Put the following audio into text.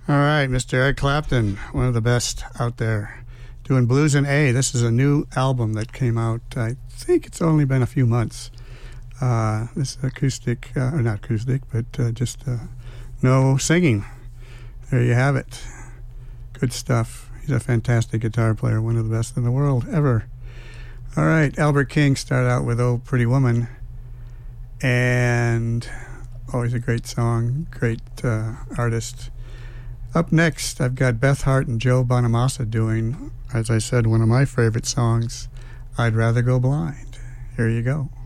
All right, Mr. Eric Clapton, one of the best out there, doing blues in A. This is a new album that came out, I think it's only been a few months. This is acoustic, or not acoustic, but just no singing. There you have it. Good stuff. He's a fantastic guitar player, one of the best in the world ever. All right, Albert King started out with "Oh Pretty Woman," and always a great song, great artist. Up next, I've got Beth Hart and Joe Bonamassa doing, as I said, one of my favorite songs, "I'd Rather Go Blind." Here you go.